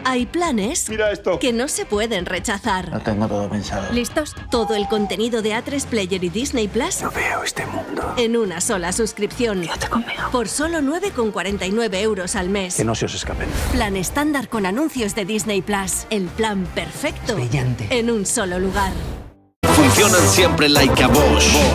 Hay planes Mira esto. que no se pueden rechazar. Lo tengo todo pensado. ¿Listos? Todo el contenido de A3 Player y Disney Plus No veo este mundo. en una sola suscripción. Quédate conmigo. Por solo 9,49 euros al mes. Que no se os escapen. Plan estándar con anuncios de Disney Plus. El plan perfecto. Brillante. En un solo lugar. Funcionan siempre like a Bosch.